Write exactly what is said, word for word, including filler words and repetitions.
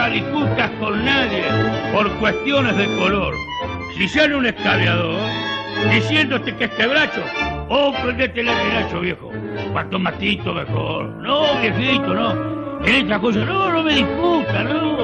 discutas con nadie por cuestiones de color. Si sale un escabeador diciéndote que es quebracho, oh, prendete el quebracho, viejo. Cuanto matito mejor. No, viejito, no. En esta cosa, no, no me discuta, no.